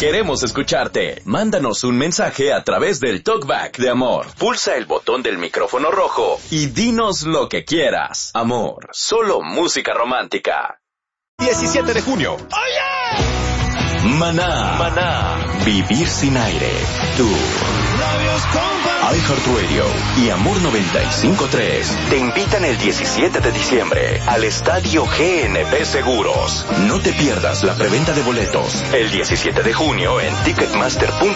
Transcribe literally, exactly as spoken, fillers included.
Queremos escucharte. Mándanos un mensaje a través del Talkback de Amor. Pulsa el botón del micrófono rojo y dinos lo que quieras. Amor, solo música romántica. diecisiete de junio. ¡Oye! Maná. Maná. Vivir sin aire. Tour. iHeartRadio y Amor noventa y cinco punto tres te invitan el diecisiete de diciembre al Estadio G N P Seguros. No te pierdas la preventa de boletos el diecisiete de junio en ticketmaster punto com.